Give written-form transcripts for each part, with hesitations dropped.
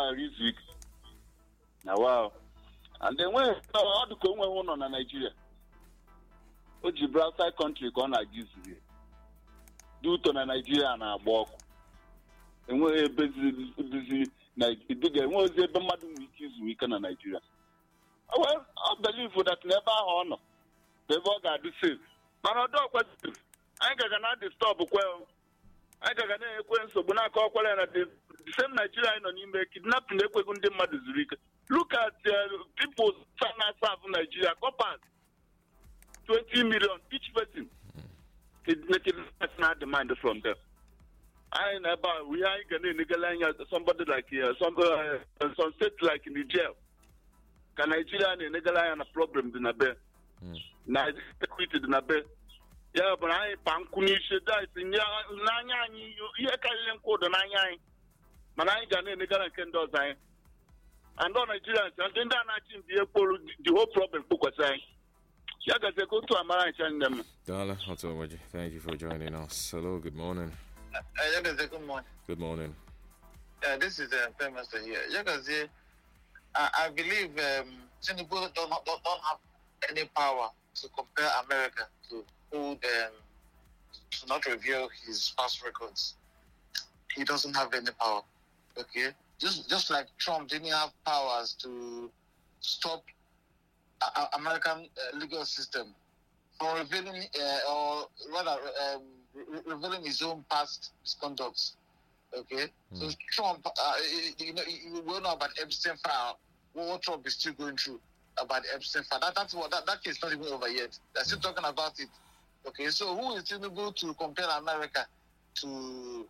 this week. Now, wow. And then when all the come on in Nigeria, what Gibraltar country gonna give you? Do to Nigeria and our walk. And we're busy. Like it was a madam week in Nigeria. Well, I believe that never honor. They've all got the same. But I don't question. I cannot disturb well. I cannot so when I call the same Nigerian on him kidnapping the mother's week. Look at people south of Nigeria, coppers 20 million each person. That's not demand from them. I never we are going to somebody like here, some state like in the jail. Can Nigeria and Nigeria a problem in a bed? Now quitted in a bed. Yeah, but I pankuni should die in Nanya, you can't call the Nanya. Mananga Nigeria can do that. And on Nigerians, and then the whole problem was saying. Yeah, go to America and them. Dala, thank you for joining us. Hello, good morning. Good morning. Good morning. This is famous here. I believe Tinubu don't have any power to compare America to hold to not reveal his past records. He doesn't have any power. Okay, just like Trump didn't have powers to stop American legal system from revealing or rather revealing his own past misconducts. Okay, so Trump, you will know about Epstein file. What Trump is still going through about the Epstein file. That case is not even over yet. They're still talking about it. Okay, so who is Tinubu to compare America to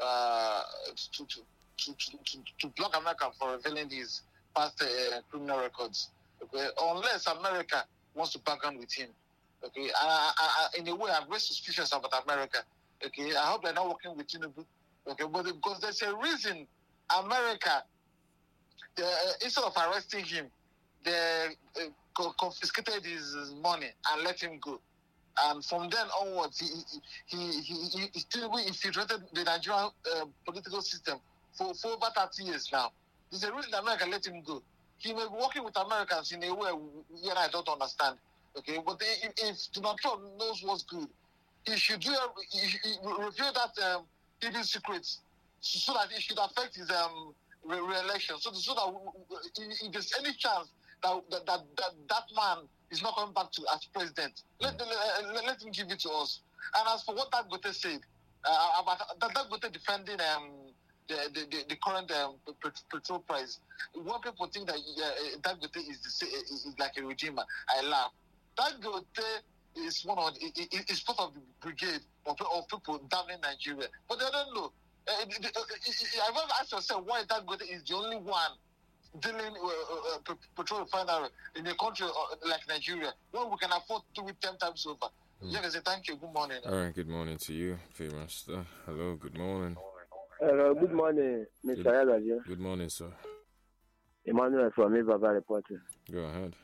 block America for revealing his past criminal records? Okay, unless America wants to bargain with him. Okay, in a way, I'm very suspicious about America. Okay, I hope they're not working with Tinubu. Okay, but because there's a reason America, instead of arresting him, they confiscated his money and let him go. And from then onwards, he still infiltrated the Nigerian political system for over 30 years now. There's a reason America let him go. He may be working with Americans in a way where I don't understand. Okay, but if Donald Trump knows what's good, he should reveal that hidden secrets so that it should affect his re-election. So that if there's any chance that man is not coming back as president, let him give it to us. And as for what Dangote said about Dangote defending the current petrol price, when people think that Dangote is like a redeemer, I laugh. Dangote is is part of the brigade of people down in Nigeria, but they don't know. I've ever asked yourself why Dangote is the only one dealing with petrol refinery in a country like Nigeria when we can afford to do it 10 times over. Yeah, I say thank you. Good morning. All right, good morning to you, famous. Hello, good morning. Hello, good morning, Mr. Yagaji. Good morning, sir. Emmanuel from Ibaba reporting. Go ahead.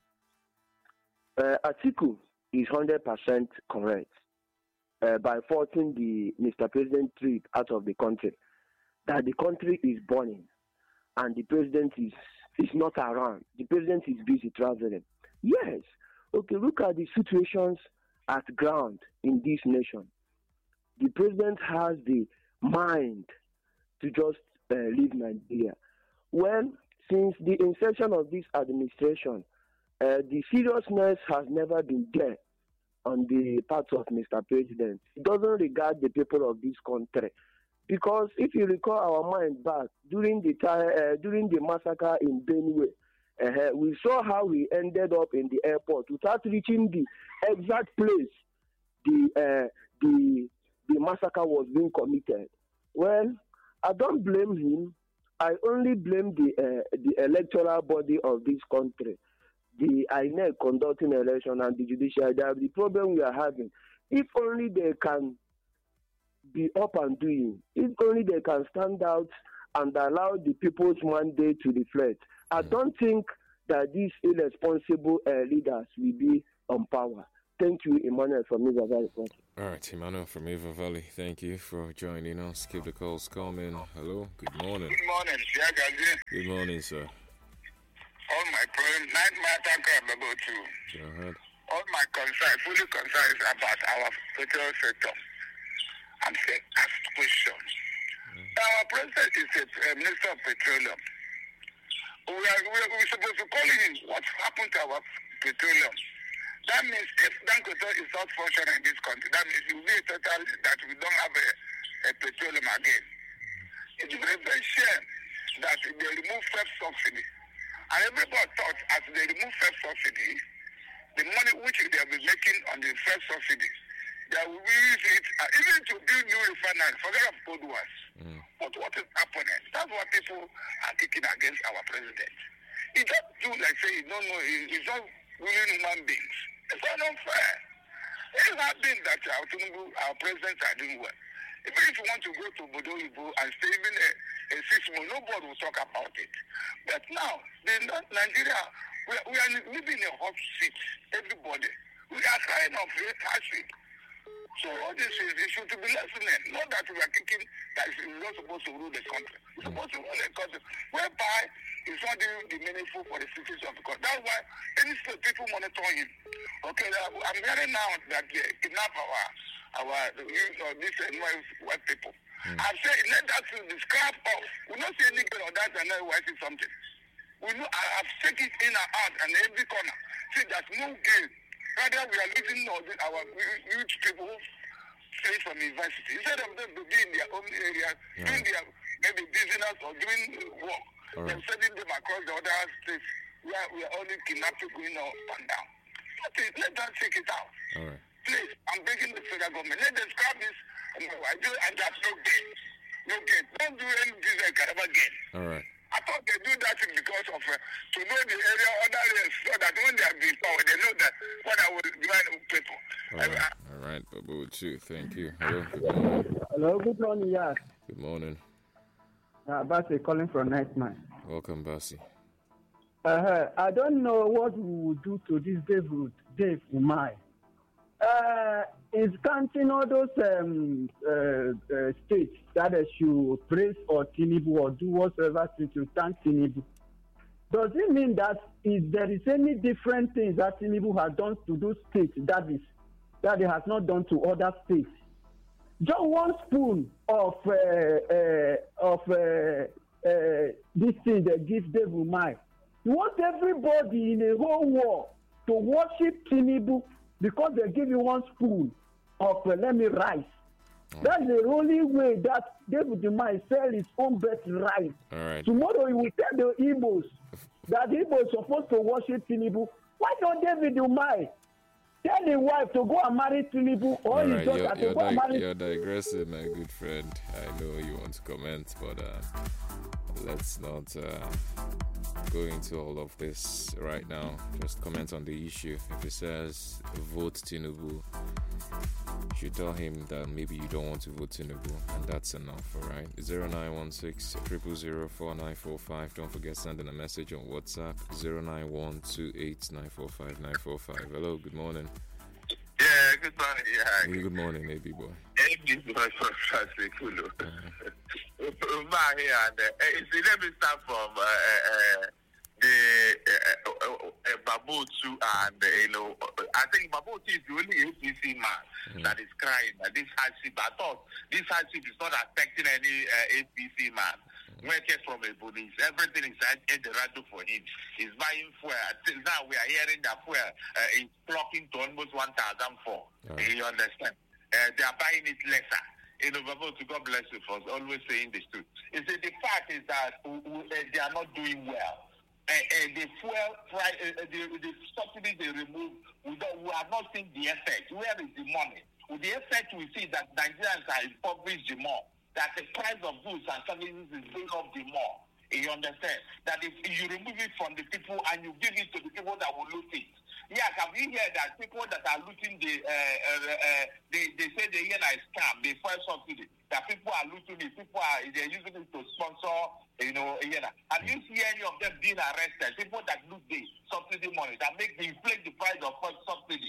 Atiku is 100% correct by forcing the Mr. President trip out of the country. That the country is burning and the president is not around. The president is busy traveling. Yes. Okay, look at the situations at ground in this nation. The president has the mind to just leave Nigeria. Well, since the inception of this administration, the seriousness has never been there on the part of Mr. President. He doesn't regard the people of this country. Because if you recall our mind back, during the massacre in Benue, we saw how we ended up in the airport without reaching the exact place the massacre was being committed. Well, I don't blame him. I only blame the electoral body of this country, the INEC conducting election and the judiciary. The problem we are having, if only they can be up and doing, if only they can stand out and allow the people's mandate to reflect, I don't think that these irresponsible leaders will be on power. Thank you, Emmanuel from River Valley. All right, Emmanuel from River Valley, thank you for joining us. Keep the calls coming. Hello, good morning. Good morning, Siagazi. Good morning, sir. All my problem, night matter I'm about to. Go ahead. All my concern, fully concerned is about our petrol sector. I'm saying, ask questions. Our president is a minister of petroleum. We're supposed to call him what happened to our petroleum. That means if Dangote is not functioning in this country, that means it will be a total that we don't have a petroleum again. It's very, very shame that they remove first subsidy. And everybody thought as they remove first subsidy, the money which they have been making on the first subsidy, they will use it even to build new refineries, forget of old ones. But what is happening? That's what people are kicking against our president. He just do like say, no, he's not ruling human beings. It's not unfair. It's not been that our presidents are doing well. Even if you want to go to Bodo-Ibo and stay even a 6 months, nobody will talk about it. But now, Nigeria, we are living in a hot seat. Everybody. We are crying of hardship. So all this is, it should be listening. Not that we are thinking that we're not supposed to rule the country. We're supposed to rule the country whereby it's not doing the meaningful for the citizens of the country. That's why any state people monitor him. Okay, I'm hearing now that they kidnap these white people. I say let that be scrap off. We don't see any good on that and now white is something. We know I have checked it in and out and every corner. See, there's no gain. Rather, we are losing our huge people who stay from university. Instead of them to be in their own area, doing their maybe business or doing work, they're sending them across the other states where we are only kidnapping going up and down. Let them check it out. All right. Please, I'm begging the federal government. Let them scrap this. And that's no gain. No gain. Don't do any business ever gain. All right. I thought they do that because of to know the area, other areas, so that when they are being power, they know that what I will divide people. All right, Babu, too. Thank you. Hello, good morning. Hello, good morning, yes. Good morning. Basi calling from Nightman. Welcome, Basi. I don't know what we will do to this Dave Umai. Is counting all those states that they should praise or Tinubu or do whatever to thank Tinubu. Does it mean that if there is any different things that Tinubu has done to those states that he has not done to other states? Just one spoon of this thing they give Dave Umai. You want everybody in the whole world to worship Tinubu because they give you one spoon of rice. That's the only way that David Umai sell his own best rice. All right. Tomorrow he will tell the Igbos that the Igbos are supposed to worship Tinubu. Why don't David Umai tell his wife to go and marry Tinubu or All his right, daughter to go and marry? you're digressing, my good friend. I know you want to comment, but let's not go into all of this right now. Just comment on the issue. If he says vote Tinubu, you should tell him that maybe you don't want to vote Tinubu, and that's enough, all right? 0916-000-4945. Don't forget sending a message on WhatsApp, 09128945945. Hello, good morning. Yeah, good morning. Yeah. Good morning, AB boy. Let me start from Babutu, and I think Babutu is the only APC man that is crying that this hardship. I thought this hardship is not affecting any APC man. Working from a police, everything is at the radio for him. He's buying fuel. Until now, we are hearing that fuel is clocking to almost 1,004. You understand? They are buying it lesser. To God bless you for always saying this truth. The fact is that they are not doing well. The fuel price, the subsidies they remove, we have not seen the effect. Where is the money? With the effect, we see that Nigerians are impoverished more. That the price of goods and services is going up the more. You understand? That if you remove it from the people and you give it to the people that will loot it. Yes, have you heard that people that are looting they say the yen is scam, the fuel subsidy, that people are looting it, they're using it to sponsor, yen. Have you seen any of them being arrested? People that loot the subsidy money, that make the inflate the price of fuel subsidy, that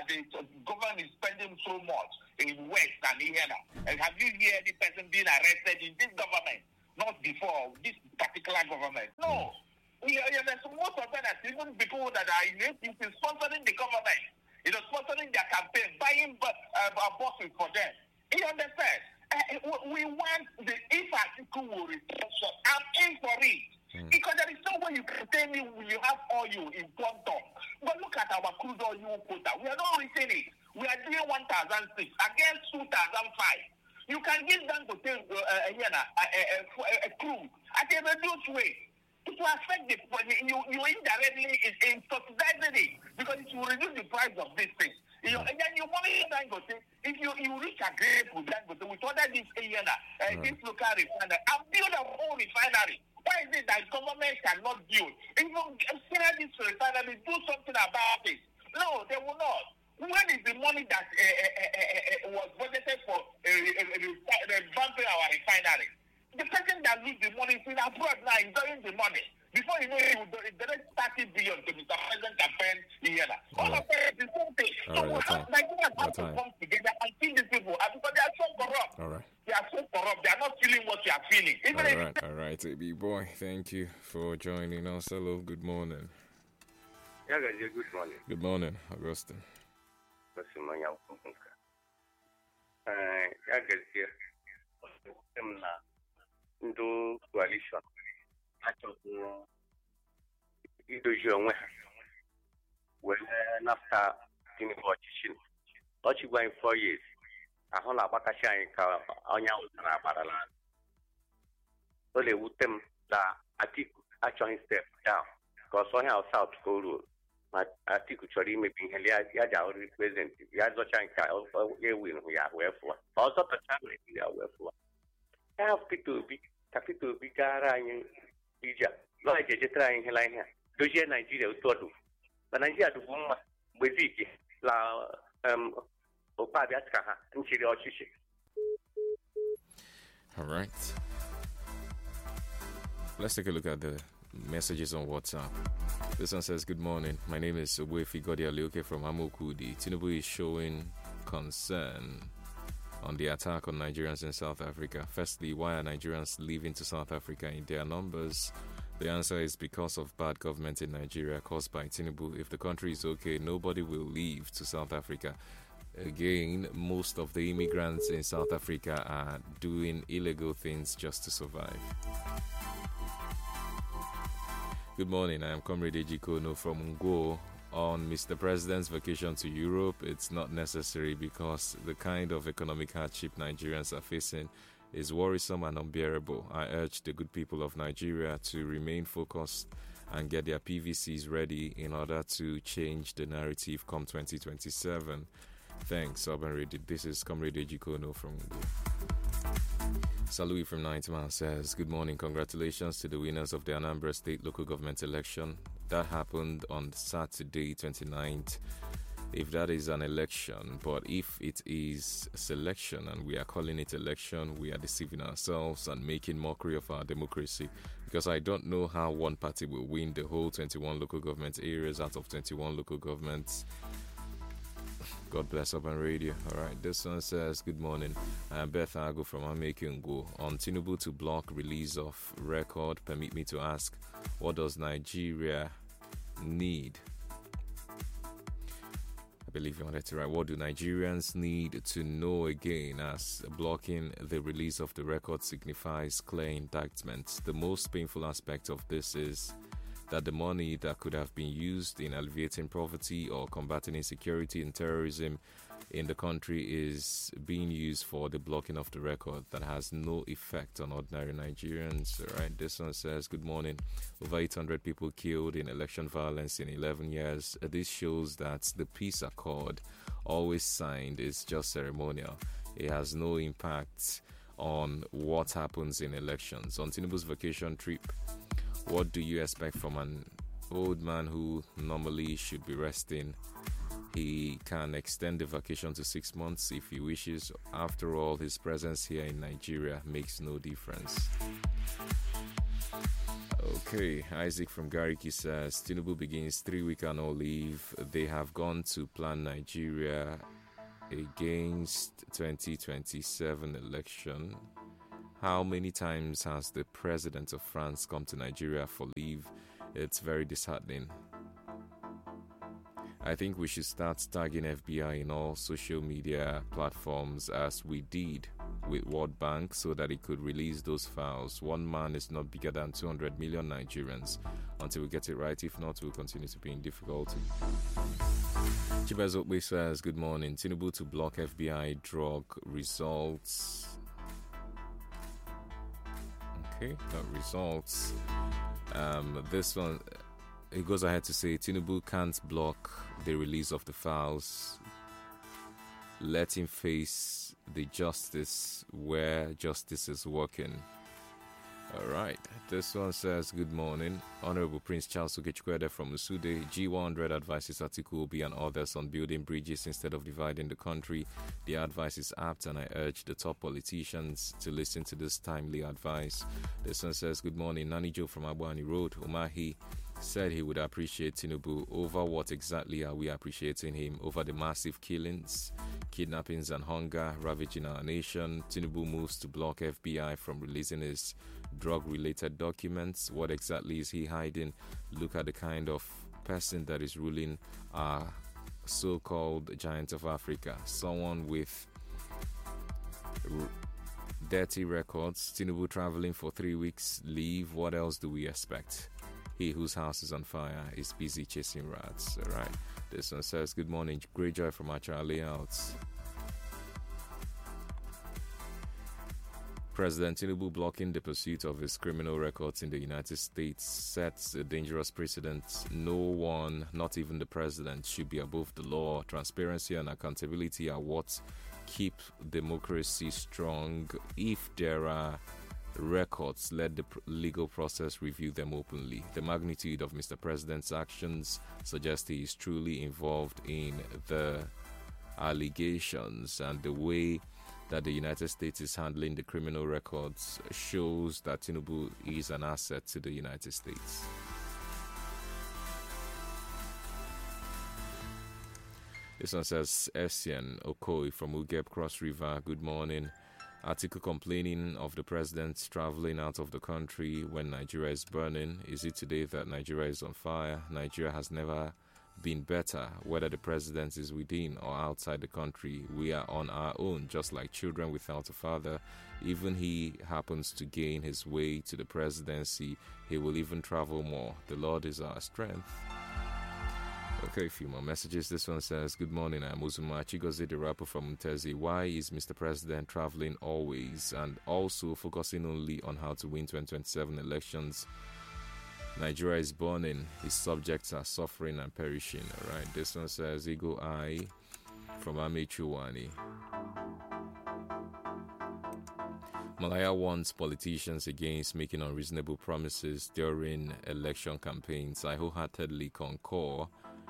that the government is spending so much in West and here. And have you heard any person being arrested in this government? Not before this particular government. No. There's most of them that even people that are in APC sponsoring the government, sponsoring their campaign, buying buses for them. You understand? We want if article will return, I'm in for it. Because there is no way you can tell me you have oil in Ponton. But look at our crude oil quota. We are not reaching it. We are doing 1,006 against 2,005. You can give them to take a crude at a reduced rate. It will affect you indirectly in subsidizing it because it will reduce the price of this thing. And then you monitor Dangote. If you reach agreement with Dangote, with other this local refinery, and build a whole refinery. Why is it that government cannot build? Even consider this refinery, do something about it. No, they will not. When is the money that was budgeted for revamping our refinery? The person that needs the money is in abroad now enjoying the money. Before you know it, will donate 30 billion to Mr. President campaign here. All of that is the same thing. So Nigerians have to come together and see these people because they are so corrupt. All right. They are so corrupt. They are not feeling what you are feeling. All right, AB boy. Thank you for joining us. Hello, good morning. Yeah, guys, good morning. Good morning, Augustine. Into coalition achọghị idozi onwe ha were nafta Tinubu ọchịgwa anyị 4 years ahụ na-agbakachi anyị ka onye ụtara agbarala o na-ewute m na Atiku achọghị step down ka ọsọ ọhịa South ka o ruo ma Atiku chọrọ imebi ihe ya ji ahụrụ prezident ya zọcha nke ewin ya wee fụwa ọzọ tọcha ya wee fụwa ya Peter Obi gara anyị ije lọọ ejejetara anyị hela ihe a dozie Naijiria otu ọdụ na Naijiria dụbụ mma mgbe Zik la ụkpabịa ka ha nchiri ọchịchị. All right. Let's take a look at the messages on WhatsApp. This one says, good morning. My name is Obuefi Godialioke from Amokudi. Tinubu is showing concern on the attack on Nigerians in South Africa. Firstly, why are Nigerians leaving to South Africa in their numbers? The answer is because of bad government in Nigeria caused by Tinubu. If the country is okay, nobody will leave to South Africa. Again, most of the immigrants in South Africa are doing illegal things just to survive. Good morning, I am Comrade Ejikono from Ngo. On Mr. President's vacation to Europe, it's not necessary because the kind of economic hardship Nigerians are facing is worrisome and unbearable. I urge the good people of Nigeria to remain focused and get their PVCs ready in order to change the narrative come 2027. Thanks, Urban Radio. This is Comrade Ejikono from Ngo. Salui from 90 Mile says, good morning. Congratulations to the winners of the Anambra State local government election. That happened on Saturday, 29th. If that is an election, but if it is a selection and we are calling it election, we are deceiving ourselves and making mockery of our democracy. Because I don't know how one party will win the whole 21 local government areas out of 21 local governments. God bless Urban Radio. All right, this one says, good morning. I am Beth Ago from Amekingo. On Tinubu to block release of record, permit me to ask, what does Nigeria need? I believe you wanted to write, what do Nigerians need to know again, as blocking the release of the record signifies clear indictment? The most painful aspect of this is that the money that could have been used in alleviating poverty or combating insecurity and terrorism in the country is being used for the blocking of the record that has no effect on ordinary Nigerians. All right, this one says, good morning. Over 800 people killed in election violence in 11 years. This shows that the peace accord always signed is just ceremonial. It has no impact on what happens in elections. On Tinubu's vacation trip, what do you expect from an old man who normally should be resting? He can extend the vacation to 6 months if he wishes. After all, his presence here in Nigeria makes no difference. Okay, Isaac from Gariki says Tinubu begins 3-week annual leave. They have gone to plan Nigeria against 2027 election. How many times has the president of France come to Nigeria for leave? It's very disheartening. I think we should start tagging FBI in all social media platforms as we did with World Bank so that it could release those files. One man is not bigger than 200 million Nigerians. Until we get it right, if not, we'll continue to be in difficulty. Chibezokwe says, good morning. Tinubu to block FBI drug results. Okay, not results. This one, he goes ahead to say, Tinubu can't block the release of the files. Let him face the justice where justice is working. All right. This one says, good morning. Honorable Prince Charles Okechkwede from Usude. G100 advises Atiku Obi and others on building bridges instead of dividing the country. The advice is apt, and I urge the top politicians to listen to this timely advice. This one says, good morning. Nani Joe from Abuani Road. Umahi said he would appreciate Tinubu. Over what exactly are we appreciating him? Over the massive killings, kidnappings and hunger ravaging our nation. Tinubu moves to block FBI from releasing his drug-related documents. What exactly is he hiding? Look at the kind of person that is ruling our so-called giant of Africa. Someone with dirty records. Tinubu traveling for 3 weeks leave. What else do we expect? He whose house is on fire is busy chasing rats. All right. This one says, good morning. Great joy from Achara Layouts. President Tinubu blocking the pursuit of his criminal records in the United States sets a dangerous precedent. No one, not even the president, should be above the law. Transparency and accountability are what keep democracy strong. If there are records, let the legal process review them openly. The magnitude of Mr. President's actions suggests he is truly involved in the allegations, and the way that the United States is handling the criminal records shows that Tinubu is an asset to the United States. This one says, Essien Okoi from Ugeb Cross River, good morning. Article complaining of the president traveling out of the country when Nigeria is burning. Is it today that Nigeria is on fire? Nigeria has never been better, whether the president is within or outside the country. We are on our own, just like children without a father. Even he happens to gain his way to the presidency, he will even travel more. The Lord is our strength. Okay, a few more messages. This one says, good morning, I'm Uzuma Chigozi, the rapper from Mtezi. Why is Mr. President traveling always and also focusing only on how to win 2027 elections? Nigeria is burning. His subjects are suffering and perishing. All right, this one says, Ego I from Amechuwani. Malaya warns politicians against making unreasonable promises during election campaigns. I wholeheartedly concur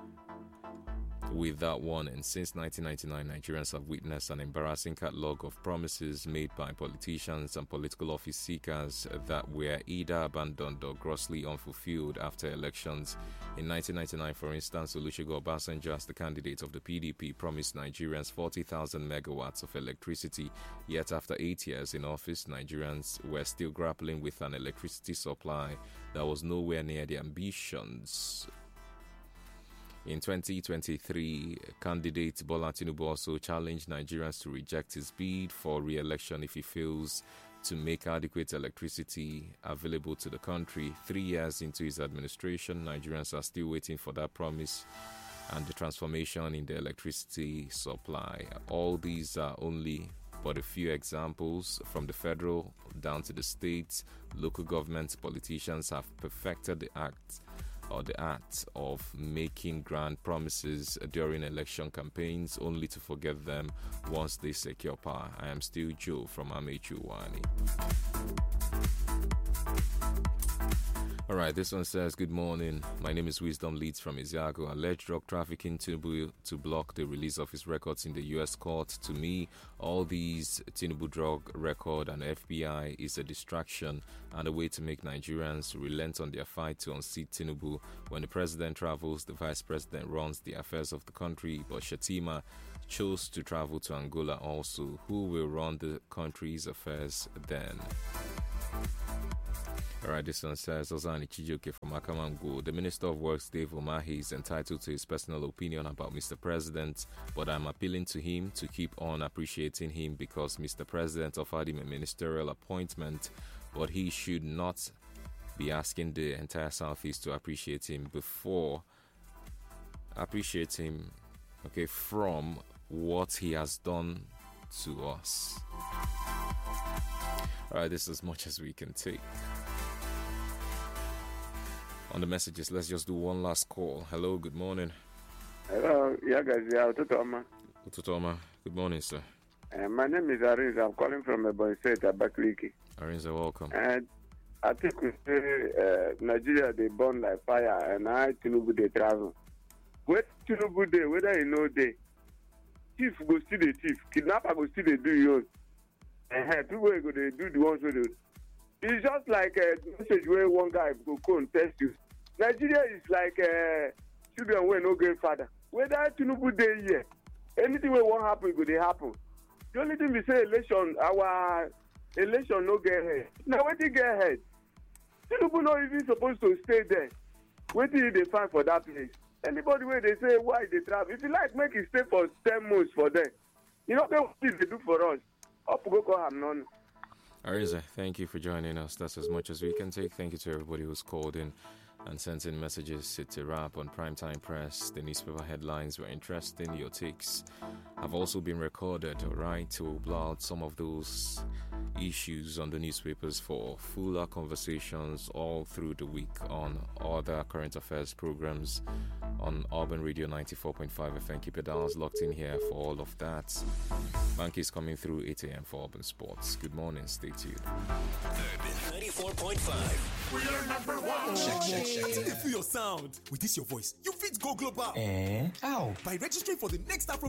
with that warning. Since 1999, Nigerians have witnessed an embarrassing catalogue of promises made by politicians and political office seekers that were either abandoned or grossly unfulfilled after elections. In 1999, for instance, Olusegun Obasanjo, as the candidate of the PDP, promised Nigerians 40,000 megawatts of electricity. Yet after 8 years in office, Nigerians were still grappling with an electricity supply that was nowhere near the ambitions. In 2023, candidate Bola Tinubu also challenged Nigerians to reject his bid for re-election if he fails to make adequate electricity available to the country. 3 years into his administration, Nigerians are still waiting for that promise and the transformation in the electricity supply. All these are only but a few examples. From the federal down to the states, local government politicians have perfected the art of making grand promises during election campaigns only to forget them once they secure power. I am still Joe from Amechuwani. All right, this one says, good morning. My name is Wisdom Leeds from Isiago. Alleged drug trafficking Tinubu to block the release of his records in the U.S. court. To me, all these Tinubu drug record and FBI is a distraction and a way to make Nigerians relent on their fight to unseat Tinubu. When the president travels, the vice president runs the affairs of the country, but Shatima chose to travel to Angola also. Who will run the country's affairs then? Alright, this one says, Ozani Chijoke from Akamango. The Minister of Works, Dave Umahi, is entitled to his personal opinion about Mr. President, but I'm appealing to him to keep on appreciating him because Mr. President offered him a ministerial appointment, but he should not be asking the entire Southeast to appreciate him from what he has done to us. Alright, this is as much as we can take. On the messages, let's just do one last call. Hello, good morning. Hello, yeah, guys, yeah, Ututoma. Ututoma, good morning, sir. My name is Arinza. I'm calling from Ebonyi State, Abakaliki. Arinza, welcome. And I think we say Nigeria, they burn like fire, and I, Tinubu, they travel. Where Tinubu, they, whether you know they, thief go see the thief, kidnapper go see they do yours. And people go, they do the ones who do. It's just like a message where one guy go and test you. Nigeria is like children where no grandfather. Whether Tinubu day here, anything will won't happen, go they happen. The only thing we say our election no get ahead. Now when they get ahead, Tinubu not even supposed to stay there. Wait till they find for that place. Anybody where they say why they travel, if you like make it stay for 10 months for them. You know what they do for us. Up go call him none. Ariza, thank you for joining us. That's as much as we can take. Thank you to everybody who's called in and sent in messages. It's a wrap on Primetime Press. The newspaper headlines were interesting. Your takes have also been recorded, all right, to blow out some of those issues on the newspapers for fuller conversations all through the week on other current affairs programs on Urban Radio 94.5 FM. Keep your dials locked in here for all of that. Bank is coming through 8 a.m. for Urban Sports. Good morning. Stay tuned. Urban 94.5. We are number one. Check. Feel your sound. With this your voice, you fit go global. How? By registering for the next Afro